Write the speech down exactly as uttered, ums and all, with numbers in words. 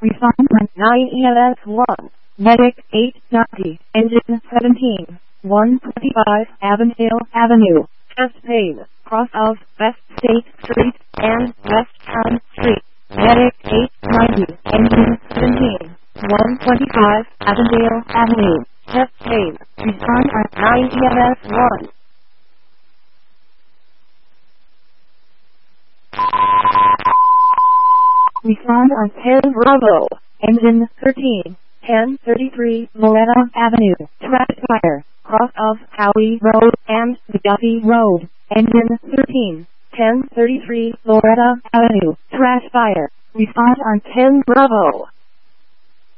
Respond on nine E L S one. Medic eight ninety. Engine seventeen. one twenty-five Avondale Avenue. Chest pain. Cross of West State Street and West Town Street. Medic eight ninety. Engine seventeen. one twenty-five Avondale Avenue. Chest pain. Respond on nine E L S one. Respond on ten Bravo. Engine thirteen. ten thirty-three Loretta Avenue. Track fire. Cross of Howie Road and Duffy Road. Engine thirteen. ten thirty-three Loretta Avenue. Trash fire. Respond on ten Bravo.